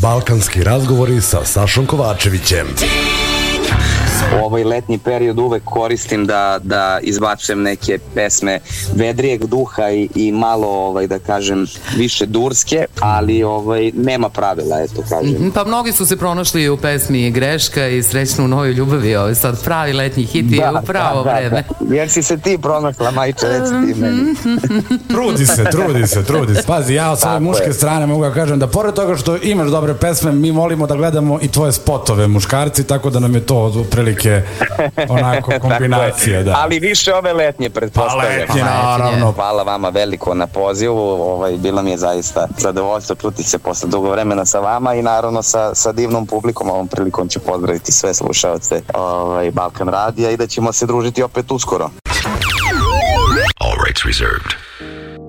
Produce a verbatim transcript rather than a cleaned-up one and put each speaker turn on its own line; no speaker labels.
Balkanski razgovori sa Sašom Kovačevićem.
Ovaj letnji period uvek koristim da, da izbacujem neke pesme vedrijeg duha i, i malo, ovaj, da kažem, više durske, ali ovaj, nema pravila, eto kažem.
Mm-hmm, pa mnogi su se pronašli u pesmi Greška i Srećno u novoj ljubavi, ovaj sad pravi letnji hit da, je u pravo
da,
vreme.
Da, da. Jer si se ti pronašla, majče, reci ti meni.
Trudi se, trudi se, trudi se. Pazi, ja od svoje muške je. strane mogu da kažem da pored toga što imaš dobre pesme, mi volimo da gledamo i tvoje spotove, muškarci, tako da nam je to prilike onako kombinacija, da.
Ali više ove letnje, pretpostavljam.
Pa letnje, naravno.
Hvala vama veliko na pozivu, ovaj, bilo mi je zaista zadovoljstvo čuti se posle dugo vremena sa vama i naravno sa, sa divnom publikom. Ovom prilikom ću pozdraviti sve slušaoce ovaj, Balkan radija i da ćemo se družiti opet uskoro.
All rights reserved.